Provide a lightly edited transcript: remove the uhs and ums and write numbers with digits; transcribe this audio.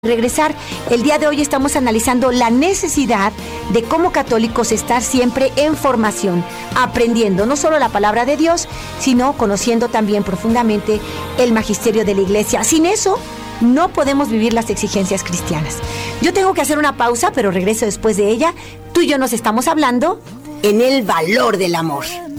Regresar, el día de hoy estamos analizando la necesidad de como católicos estar siempre en formación, aprendiendo no solo la palabra de Dios, sino conociendo también profundamente el magisterio de la Iglesia. Sin eso, no podemos vivir las exigencias cristianas. Yo tengo que hacer una pausa, pero regreso después de ella. Tú y yo nos estamos hablando en el valor del amor.